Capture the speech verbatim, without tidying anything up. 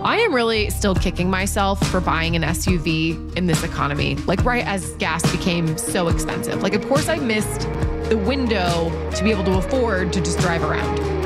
I am really still kicking myself for buying an S U V in this economy, like right as gas became so expensive. Like, of course I missed the window to be able to afford to just drive around.